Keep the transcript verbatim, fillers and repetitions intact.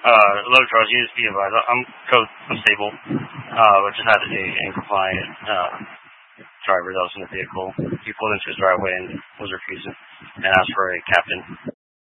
Uh, hello, Charles. You just be advised. I'm code unstable. Uh, but just had a incompliant uh, driver that was in the vehicle. He pulled into his driveway and was refusing and asked for a captain.